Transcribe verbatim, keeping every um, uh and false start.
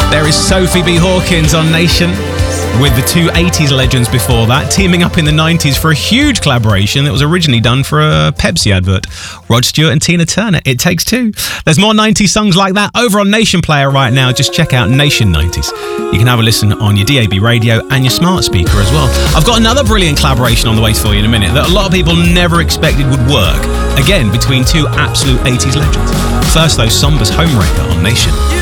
There is Sophie B. Hawkins on Nation, with the two eighties legends before that, teaming up in the nineties for a huge collaboration that was originally done for a Pepsi advert. Rod Stewart and Tina Turner, It Takes Two. There's more nineties songs like that over on Nation Player right now. Just check out Nation nineties. You can have a listen on your D A B radio and your smart speaker as well. I've got another brilliant collaboration on the way for you in a minute that a lot of people never expected would work. Again, between two absolute eighties legends. First though, Somba's Homewrecker on Nation.